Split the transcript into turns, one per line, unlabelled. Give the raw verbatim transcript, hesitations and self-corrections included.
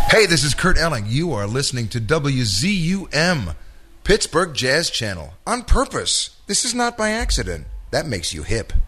Hey, this is Kurt Elling. You are listening to W Z U M, Pittsburgh Jazz Channel, on purpose. This is not by accident. That makes you hip.